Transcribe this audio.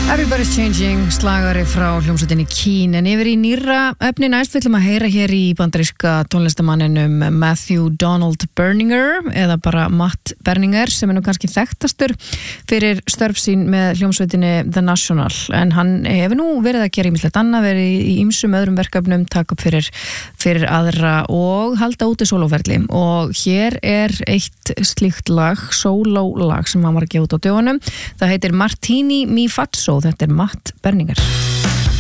Everybody's Changing, slagari frá hljómsveitinni Keane. En yfir í nýrra efni næst viljum að heyra hér í bandaríska tónlistamanninum Matthew Donald Berninger, eða bara Matt Berninger, sem nú kannski þekktastur fyrir störf sín með hljómsveitinni The National. En hann hefur nú verið að gera ýmislegt annað, verið í ýmsum öðrum verkefnum, taka upp fyrir aðra og halda úti sólóferli. Og hér eitt slíkt lag, sólólag sem hann var að gefa út á dögunum. Það heitir Martini Mi Faccio. Þetta Matt Berninger.